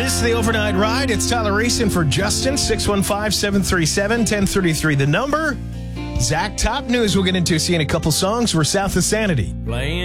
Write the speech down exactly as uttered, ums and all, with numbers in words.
This is the Overnight Ride. It's Tyler Reeson for Justin. six one five, seven three seven, one zero three three. The number. Zach, top news we'll get into. Seeing a couple songs. We're south of Sanity. Playing.